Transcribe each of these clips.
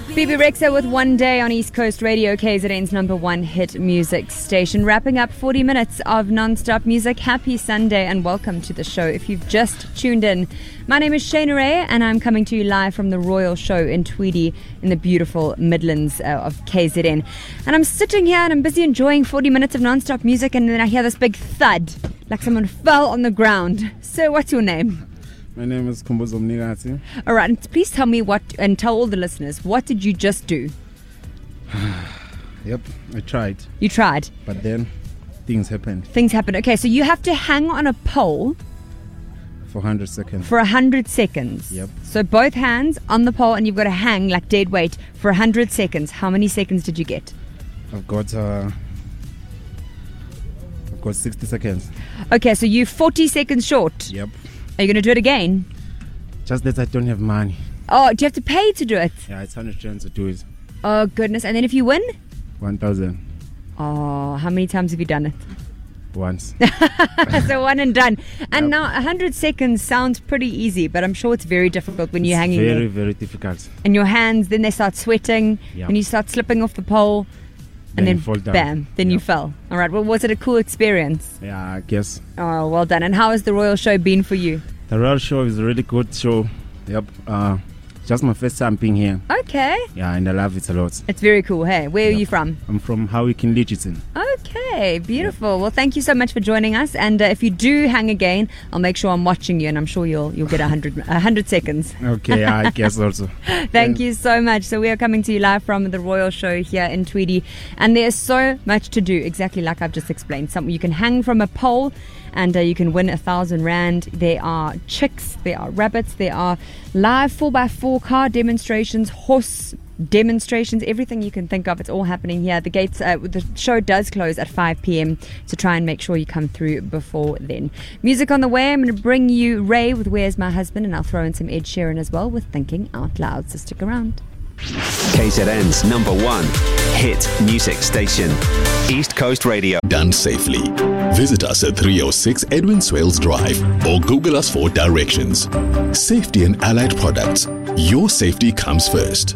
Bebe Rexha with One Day on East Coast Radio, KZN's number one hit music station. Wrapping up 40 minutes of non-stop music. Happy Sunday and welcome to the show. If you've just tuned in, my name is Shayna Ray and I'm coming to you live from the Royal Show in Tweedy in the beautiful Midlands of KZN. And I'm sitting here and I'm busy enjoying 40 minutes of non-stop music, and then I hear this big thud, like someone fell on the ground. So what's your name? My name is Kumbuzo Mnigati. All right, and please tell me and tell all the listeners, what did you just do? Yep, I tried. You tried? But then things happened. Things happened. Okay, so you have to hang on a pole for 100 seconds. For 100 seconds. Yep. So both hands on the pole and you've got to hang like dead weight for 100 seconds. How many seconds did you get? I've got 60 seconds. Okay, so you're 40 seconds short. Yep. Are you going to do it again? Just that I don't have money. Oh, do you have to pay to do it? Yeah, it's 100 Rand to do it. Oh, goodness. And then if you win? 1,000. Oh, how many times have you done it? Once. So one and done. And Yep. now 100 seconds sounds pretty easy, but I'm sure it's very difficult when you're hanging Very, there. very difficult. And your hands, then they start sweating, Yep. and you start slipping off the pole, and then fall down. bam, then you Yep. fell. All right, well, was it a cool experience? Yeah, I guess. Oh, well done. And how has the Royal Show been for you? The Royal Show is a really good show. Yep. Just my first time being here. Okay. Yeah, and I love it a lot. It's very cool. Hey, where are you from? I'm from Howick in Lichiton. Okay, beautiful. Well, thank you so much for joining us. And if you do hang again, I'll make sure I'm watching you, and I'm sure you'll get 100 seconds. Okay, I guess also. Thank you so much. So we are coming to you live from the Royal Show here in Tweedy, and there's so much to do, exactly like I've just explained. You can hang from a pole, and you can win 1,000 Rand. There are chicks, there are rabbits, there are live 4x4 car demonstrations, horse demonstrations, everything you can think of. It's all happening here. The gates, the show does close at 5 p.m, so try and make sure you come through before then. Music on the way. I'm going to bring you Ray with Where's My Husband, and I'll throw in some Ed Sheeran as well with Thinking Out Loud, so stick around. KZN's number one hit music station, East Coast Radio. Done safely. Visit us at 306 Edwin Swales Drive or Google us for directions. Safety and allied products. Your safety comes first.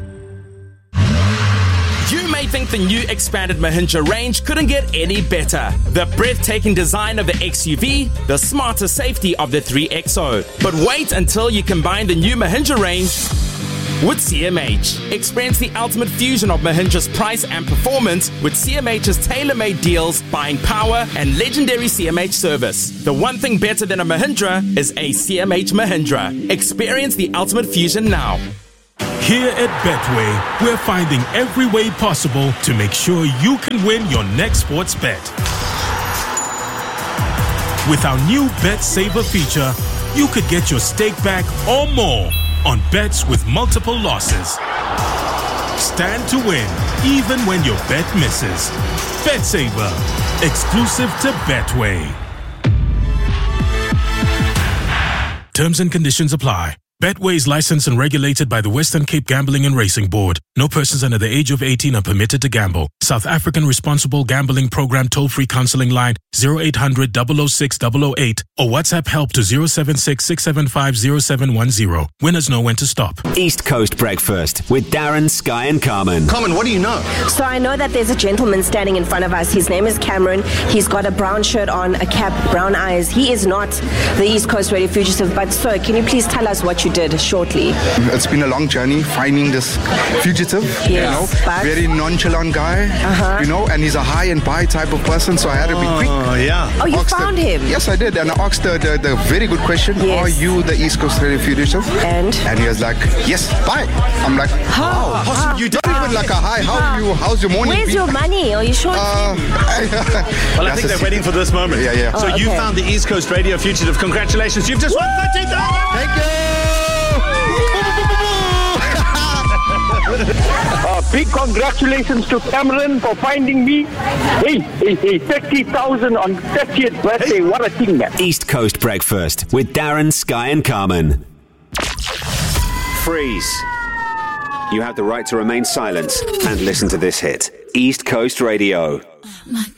You may think the new expanded Mahindra range couldn't get any better. The breathtaking design of the XUV, the smarter safety of the 3XO. But wait until you combine the new Mahindra range with CMH. Experience the ultimate fusion of Mahindra's price and performance with CMH's tailor-made deals, buying power, and legendary CMH service. The one thing better than a Mahindra is a CMH Mahindra. Experience the ultimate fusion now. Here at Betway, we're finding every way possible to make sure you can win your next sports bet. With our new Bet Saver feature, you could get your stake back or more on bets with multiple losses. Stand to win even when your bet misses. Bet Saver, exclusive to Betway. Terms and conditions apply. Betway is licensed and regulated by the Western Cape Gambling and Racing Board. No persons under the age of 18 are permitted to gamble. South African Responsible Gambling Program toll-free counseling line 0800 006 008 or WhatsApp help to 076 675 0710. Winners know when to stop. East Coast Breakfast with Darren, Sky and Carmen. Carmen, what do you know? So I know that there's a gentleman standing in front of us. His name is Cameron. He's got a brown shirt on, a cap, brown eyes. He is not the East Coast Radio fugitive. But sir, can you please tell us what you did shortly? It's been a long journey finding this fugitive, Yes, you know, but- very nonchalant guy, you know, and he's a high and buy type of person, so I had to be quick. Oh, yeah. Oh, you Asked found him? Yes, I did, and I asked the very good question, Yes. are you the East Coast Radio fugitive? And he was like, yes, bye. I'm like, how? You didn't even like a hi, how's your morning? Where's your money? Are you sure? Well, I think they're waiting for this moment. Yeah. So you okay. found the East Coast Radio fugitive. Congratulations. You've just won 13,000. Thank you. Big congratulations to Cameron for finding me. Hey, 30,000 on 30th birthday. What a thing, man. East Coast Breakfast with Darren, Sky and Carmen. Freeze. You have the right to remain silent and listen to this hit. East Coast Radio.